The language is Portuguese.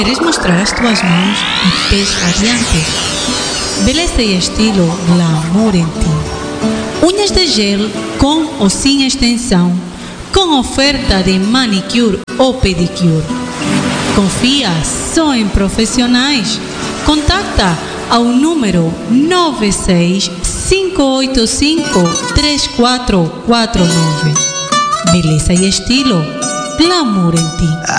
Queres mostrar as tuas mãos e pés radiantes? Beleza e estilo glamour em ti. Unhas de gel com ou sem extensão, com oferta de manicure ou pedicure. Confia só em profissionais. Contacta ao número 965853449. Beleza e estilo glamour em ti.